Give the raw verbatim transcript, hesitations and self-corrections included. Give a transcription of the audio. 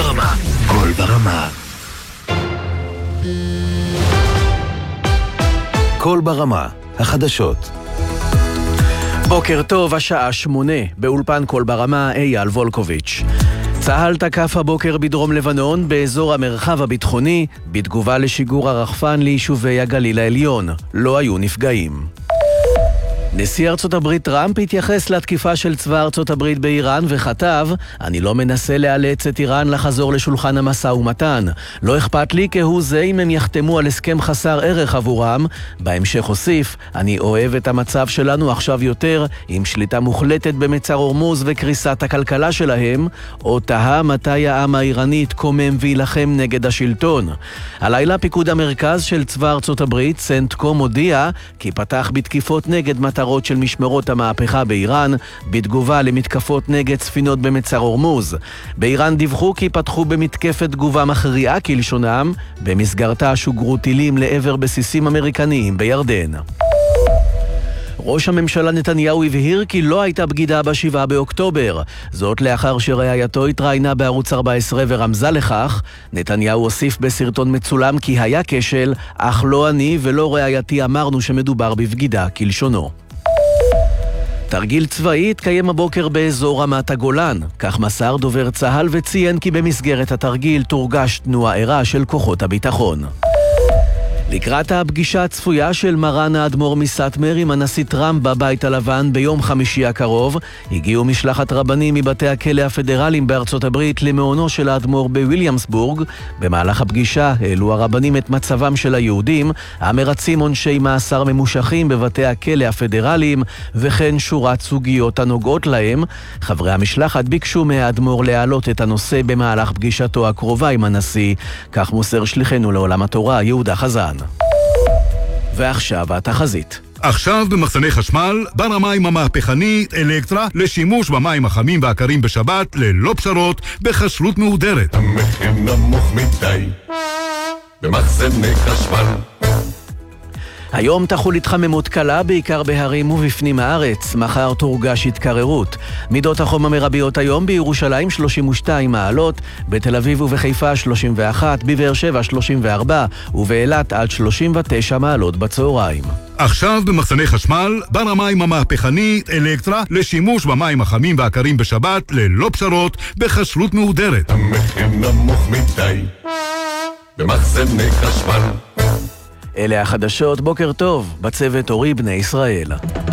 ברמה. קול ברמה. קול ברמה, החדשות. בוקר טוב, השעה שמונה, באולפן קול ברמה, אייל וולקוביץ'. צה"ל תקף הבוקר בדרום לבנון, באזור המרחב הביטחוני, בתגובה לשיגור הרחפן ליישובי הגליל העליון. לא היו נפגעים. נשיא ארצות הברית טראמפ התייחס לתקיפה של צבא ארצות הברית באיראן וכתב, אני לא מנסה לאלץ את איראן לחזור לשולחן המשא ומתן. לא אכפת לי כהוא זה אם הם יחתמו על הסכם חסר ערך עבורם. בהמשך הוסיף, אני אוהב את המצב שלנו עכשיו יותר, עם שליטה מוחלטת במצר הורמוז וקריסת הכלכלה שלהם, או תהה מתי העם האיראני יתקומם וילחם נגד השלטון. הלילה פיקוד המרכז של צבא ארצות הברית, סנטקום, הודיע כי פתח בתקיפות נגד מטרות של משמרות המהפכה באיראן, בתגובה למתקפות נגד ספינות במצר הורמוז. באיראן דיווחו כי פתחו במתקפת תגובה מכריעה כלשונם, במסגרתה שוגרו טילים לעבר בסיסים אמריקניים בירדן. ראש הממשלה נתניהו הבהיר כי לא הייתה בגידה בשבעה באוקטובר. זאת לאחר שרעייתו התראיינה בערוץ ארבע עשרה ורמזה לכך. נתניהו הוסיף בסרטון מצולם כי היה כשל, אך לא אני ולא רעייתי אמרנו שמדובר בבגידה כלשונו. תרגיל צבאי התקיים הבוקר באזור רמת הגולן. כך מסר דובר צה"ל וציין כי במסגרת התרגיל תורגש תנועה ערה של כוחות הביטחון. לקראת הפגישה הצפויה של מרן האדמו"ר מסאטמר עם הנשיא טראמפ בבית הלבן ביום חמישי הקרוב, הגיעו משלחת רבנים מבתי הכלא הפדרליים בארצות הברית למעונו של האדמו"ר בוויליאמסבורג. במהלך הפגישה העלו הרבנים את מצבם של היהודים המרצים עונשי מאסר ממושכים בבתי הכלא הפדרליים, וכן שורת סוגיות הנוגעות להם. חברי המשלחת ביקשו מהאדמו"ר להעלות את הנושא במהלך פגישתו הקרובה עם הנשיא. כך מוסר שליחנו לעולם התורה יהודה חזן. ועכשיו התחזית. עכשיו במחסני חשמל, בר המים המהפכני אלקטרה לשימוש במים החמים והקרים בשבת ללא פשרות בכשרות מהודרת. המחיר נמוך מדי במחסני חשמל. היום תחול התחממות קלה בעיקר בהרים ובפנים הארץ, מחר תורגש התקררות. מידות החום המרביות היום בירושלים שלושים ושתיים מעלות, בתל אביב ובחיפה שלושים ואחת, בבאר שבע שלושים וארבע ובאילת עד שלושים ותשע מעלות בצהריים. עכשיו במחסני חשמל, בר המים המהפכני אלקטרה לשימוש במים החמים והקרים בשבת ללא פשרות בכשרות מהודרת. המחיר נמוך מדי במחסני חשמל. אלה החדשות, בוקר טוב, בצוות אורי בני ישראל.